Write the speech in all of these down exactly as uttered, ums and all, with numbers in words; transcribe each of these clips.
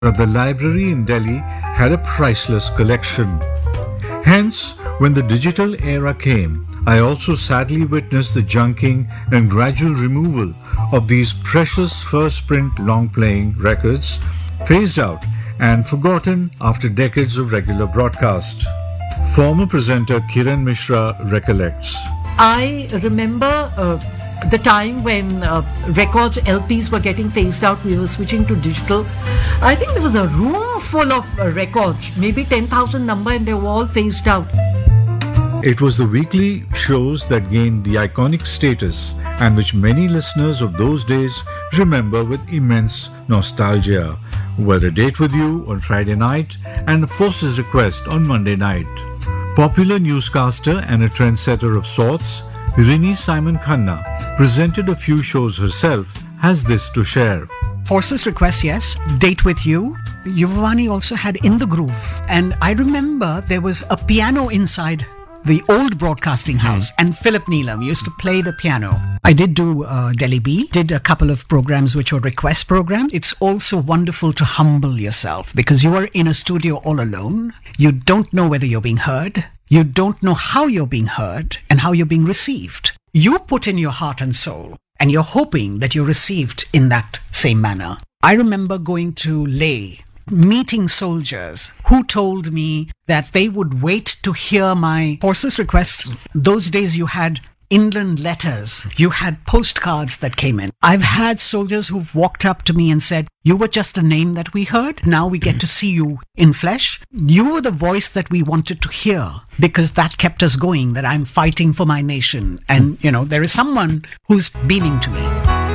But the library in Delhi had a priceless collection. Hence, when the digital era came, I also sadly witnessed the junking and gradual removal of these precious first print long-playing records, phased out and forgotten after decades of regular broadcast. Former presenter Kiran Mishra recollects. I remember uh, the time when uh, record L Ps were getting phased out, we were switching to digital. I think there was a room full of uh, records, maybe ten thousand number, and they were all phased out. It was the weekly shows that gained the iconic status and which many listeners of those days remember with immense nostalgia. Were A Date With You on Friday night and Force's Request on Monday night. Popular newscaster and a trendsetter of sorts, Rini Simon Khanna presented a few shows herself, has this to share. Force's Request, yes. Date With You. Yuvavani also had In the Groove. And I remember there was a piano inside the old broadcasting house, and Philip Neelam used to play the piano. I did do uh, Delhi B, did a couple of programs which were request programs. It's also wonderful to humble yourself because you are in a studio all alone. You don't know whether you're being heard. You don't know how you're being heard and how you're being received. You put in your heart and soul and you're hoping that you're received in that same manner. I remember going to Leh, meeting soldiers who told me that they would wait to hear my Force's Requests. Those days you had inland letters, you had postcards that came in. I've had soldiers who've walked up to me and said, you were just a name that we heard. Now we get to see you in flesh. You were the voice that we wanted to hear because that kept us going, that I'm fighting for my nation. And, you know, there is someone who's beaming to me.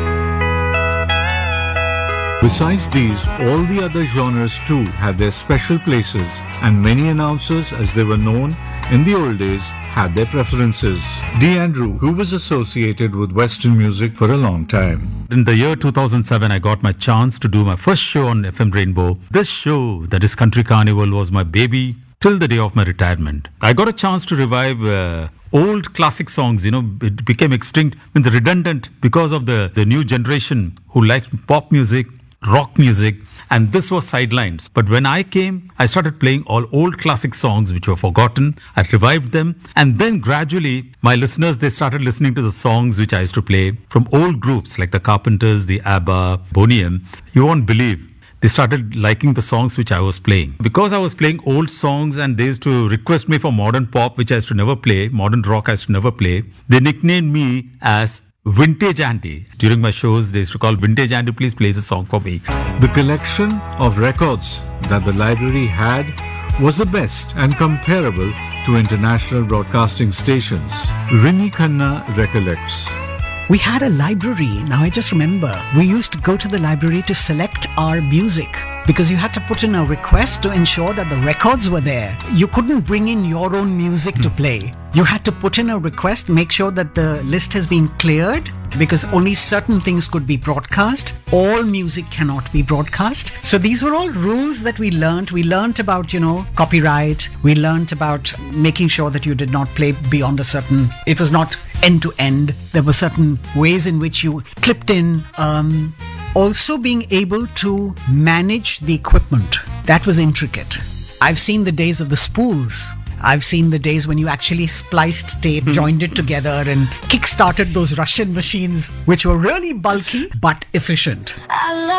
Besides these, all the other genres too had their special places, and many announcers, as they were known in the old days, had their preferences. D. Andrew, who was associated with Western music for a long time. In the year two thousand seven, I got my chance to do my first show on F M Rainbow. This show, that is Country Carnival, was my baby till the day of my retirement. I got a chance to revive uh, old classic songs. You know, it became extinct, means redundant because of the, the new generation who liked pop music, rock music, and this was sidelines. But when I came, I started playing all old classic songs which were forgotten. I revived them, and then gradually my listeners, they started listening to the songs which I used to play from old groups like the Carpenters, the ABBA, Boney M. You won't believe, they started liking the songs which I was playing. Because I was playing old songs and they used to request me for modern pop, which I used to never play, modern rock I used to never play, they nicknamed me as Vintage Andy. During my shows, they used to call Vintage Andy, please play the song for me. The collection of records that the library had was the best and comparable to international broadcasting stations. Rini Khanna recollects. We had a library. Now I just remember, we used to go to the library to select our music because you had to put in a request to ensure that the records were there. You couldn't bring in your own music to play. You had to put in a request, make sure that the list has been cleared because only certain things could be broadcast. All music cannot be broadcast. So these were all rules that we learned. We learned about, you know, copyright. We learned about making sure that you did not play beyond a certain, it was not end to end. There were certain ways in which you clipped in. Um, also being able to manage the equipment. That was intricate. I've seen the days of the spools. I've seen the days when you actually spliced tape, mm-hmm. joined it together and kick-started those Russian machines, which were really bulky but efficient.